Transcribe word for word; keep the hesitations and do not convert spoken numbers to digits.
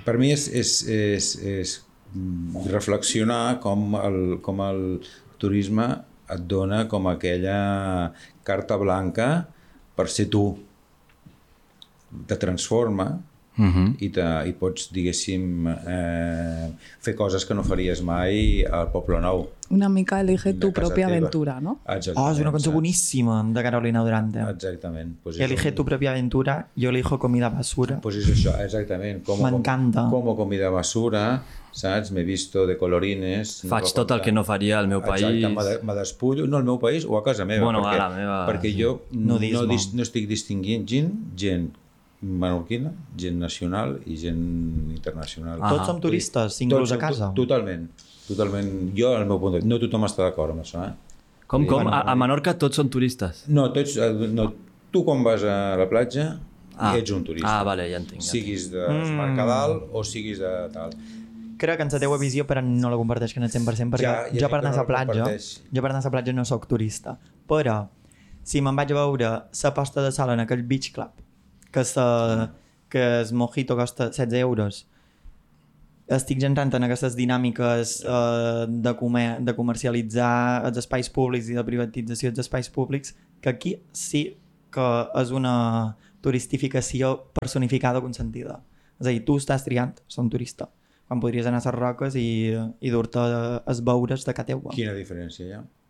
per mi és, és, és, és reflexionar com el, com el turisme et dona com aquella carta blanca per ser tu. Te transforma uh-huh. i, te, i pots, diguéssim, eh, fer coses que no faries mai al Poble Nou. Una mica elige tu propia aventura, ¿no? Oh, és una cançó boníssima de Carolina Durante. Exactament. Pues elige un... tu propia aventura, yo elijo comida basura. Pues és això, exactament. M'encanta. Com, como comida basura, saps? M'he visto de colorines. Faig tot el que no faria al meu país. Exacte, me despullo, no al meu país o a casa meva. Bueno, perquè, a la meva... Perquè jo no, Nudisme. dis, no estic distinguint gent, gent menorquina, gent nacional i gent internacional. Ah, tots som turistes, inclús a casa. Totalment, totalment. Jo, al meu punt de vista, no tothom està d'acord amb això, eh? Com, com? A, a Menorca tots són turistes? No, tots, no, tu quan vas a la platja ah. ets un turista. Ah, vale, ja entenc. Ja siguis de mm. Mercadal o siguis de tal. Crec que en la teua visió, però no la comparteix en el cent per cent, perquè ja, jo per anar a la platja, jo per anar a la platja no sóc turista. Però, si me'n vaig a veure la posta de sol en aquell beach club, que, sa, que el mojito costa setze euros, estic entrant en aquestes dinàmiques eh, de, comer, de comercialitzar els espais públics i de privatització dels espais públics, que aquí sí que és una turistificació personificada consentida. És a dir, tu estàs triant ser un turista, quan podries anar a les roques i, i dur-te els beures de casa teua. Quina diferència hi ha?